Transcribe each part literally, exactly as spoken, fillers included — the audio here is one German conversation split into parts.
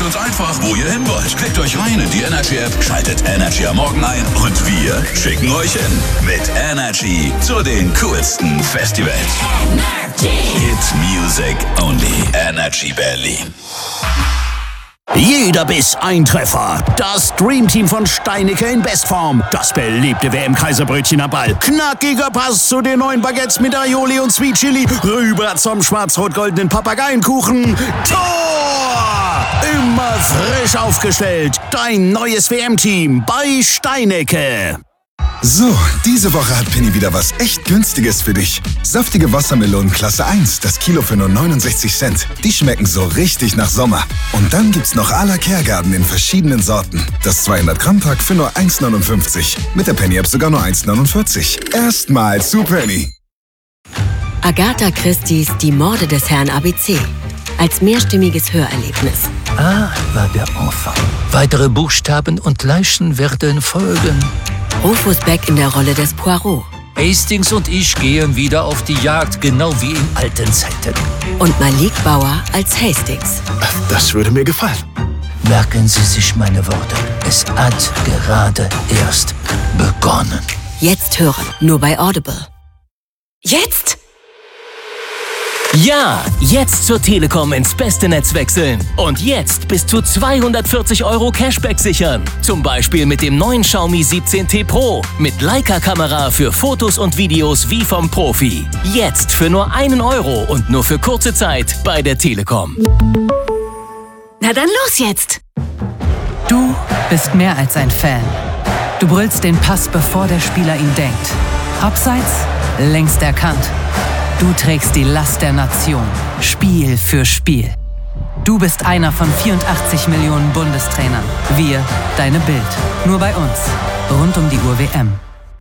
uns einfach, wo ihr hin wollt. Klickt euch rein in die Energy-App, schaltet Energy am Morgen ein und wir schicken euch hin. Mit Energy zu den coolsten Festivals. Energy. Hit Music Only. Energy Berlin. Jeder Biss ein Treffer. Das Dreamteam von Steinicke in Bestform. Das beliebte W M-Kaiserbrötchen am Ball. Knackiger Pass zu den neuen Baguettes mit Aioli und Sweet Chili. Rüber zum schwarz-rot-goldenen Papageienkuchen. Tor! Immer frisch aufgestellt. Dein neues W M-Team bei Steinicke. So, diese Woche hat Penny wieder was echt Günstiges für dich. Saftige Wassermelonen Klasse eins, das Kilo für nur neunundsechzig Cent. Die schmecken so richtig nach Sommer. Und dann gibt's noch à la Kergarten in verschiedenen Sorten. Das zweihundert Gramm Pack für nur eins neunundfünfzig. Mit der Penny-App sogar nur eins neunundvierzig. Erstmal zu Penny. Agatha Christie's Die Morde des Herrn A B C. Als mehrstimmiges Hörerlebnis. Ah, war der Enfant. Weitere Buchstaben und Leichen werden folgen. Rufus Beck in der Rolle des Poirot. Hastings und ich gehen wieder auf die Jagd, genau wie in alten Zeiten. Und Malik Bauer als Hastings. Das würde mir gefallen. Merken Sie sich meine Worte. Es hat gerade erst begonnen. Jetzt hören, nur bei Audible. Jetzt? Ja, jetzt zur Telekom ins beste Netz wechseln. Und jetzt bis zu zweihundertvierzig Euro Cashback sichern. Zum Beispiel mit dem neuen Xiaomi siebzehn T Pro. Mit Leica-Kamera für Fotos und Videos wie vom Profi. Jetzt für nur einen Euro und nur für kurze Zeit bei der Telekom. Na dann los jetzt! Du bist mehr als ein Fan. Du brüllst den Pass, bevor der Spieler ihn denkt. Abseits, längst erkannt. Du trägst die Last der Nation, Spiel für Spiel. Du bist einer von vierundachtzig Millionen Bundestrainern. Wir, deine Bild. Nur bei uns. Rund um die Uhr W M.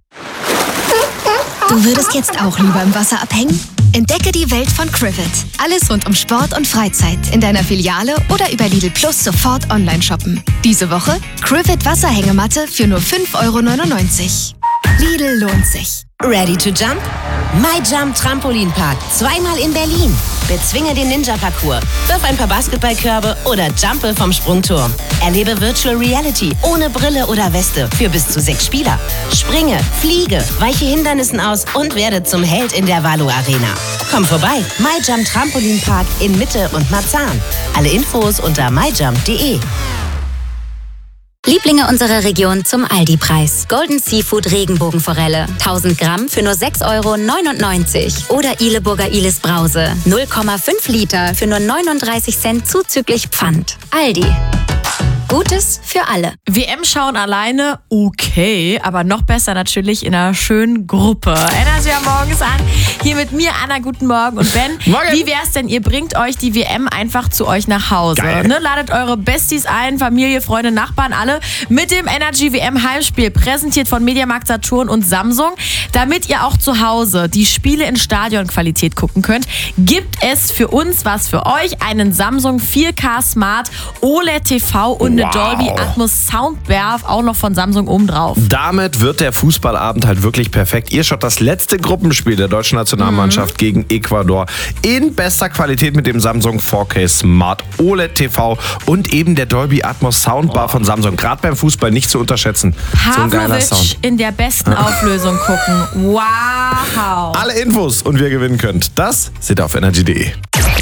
Du würdest jetzt auch lieber im Wasser abhängen? Entdecke die Welt von Crivet. Alles rund um Sport und Freizeit in deiner Filiale oder über Lidl Plus sofort online shoppen. Diese Woche Crivet Wasserhängematte für nur fünf Euro neunundneunzig. Lidl lohnt sich. Ready to jump? MyJump Trampolinpark. Zweimal in Berlin. Bezwinge den Ninja-Parcours. Wirf ein paar Basketballkörbe oder jumpe vom Sprungturm. Erlebe Virtual Reality ohne Brille oder Weste für bis zu sechs Spieler. Springe, fliege, weiche Hindernissen aus und werde zum Held in der Valo Arena. Komm vorbei. MyJump Trampolinpark in Mitte und Marzahn. Alle Infos unter myjump punkt de. Lieblinge unserer Region zum Aldi-Preis. Golden Seafood Regenbogenforelle. tausend Gramm für nur sechs Euro neunundneunzig. Oder Ileburger Ilis Brause. null Komma fünf Liter für nur neununddreißig Cent zuzüglich Pfand. Aldi. Gutes für alle. W M schauen alleine, okay, aber noch besser natürlich in einer schönen Gruppe. Energy am Morgen ist an. Hier mit mir, Anna, guten Morgen. Und Ben, Morgen. Wie wär's denn, ihr bringt euch die W M einfach zu euch nach Hause. Ne? Ladet eure Besties ein, Familie, Freunde, Nachbarn, alle mit dem Energy W M Heimspiel, präsentiert von Mediamarkt Saturn und Samsung. Damit ihr auch zu Hause die Spiele in Stadionqualität gucken könnt, gibt es für uns was für euch, einen Samsung vier K Smart O L E D T V und eine wow. Dolby Atmos Soundbar, auch noch von Samsung obendrauf. Damit wird der Fußballabend halt wirklich perfekt. Ihr schaut das letzte Gruppenspiel der deutschen Nationalmannschaft mhm. gegen Ecuador in bester Qualität mit dem Samsung vier K Smart O L E D T V und eben der Dolby Atmos Soundbar oh. von Samsung. Gerade beim Fußball nicht zu unterschätzen. So ein geiler Sound. In der besten Auflösung gucken. Wow. Alle Infos und wie ihr gewinnen könnt, das seht ihr auf energy punkt de.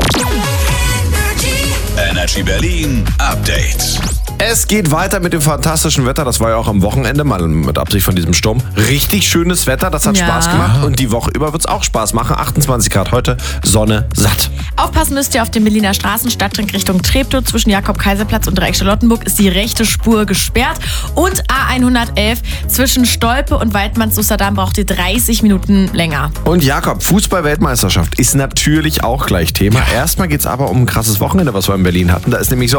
Energy Berlin Update. Es geht weiter mit dem fantastischen Wetter. Das war ja auch am Wochenende, mal mit Absicht von diesem Sturm. Richtig schönes Wetter, das hat ja. Spaß gemacht. Und die Woche über wird es auch Spaß machen. achtundzwanzig Grad heute, Sonne satt. Aufpassen müsst ihr auf den Berliner Straßen. Stadtring Richtung Treptow zwischen Jakob-Kaiser-Platz und Dreieck Charlottenburg ist die rechte Spur gesperrt. Und A hundertelf zwischen Stolpe und Waldmanns-Susterdamm braucht ihr dreißig Minuten länger. Und Jakob, Fußball-Weltmeisterschaft ist natürlich auch gleich Thema. Erstmal geht es aber um ein krasses Wochenende, was wir in Berlin hatten. Da ist nämlich so